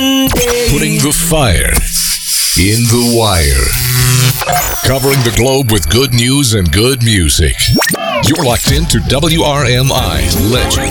Monday. Putting the fire in the wire. Covering the globe with good news and good music. You're locked into WRMI Legend.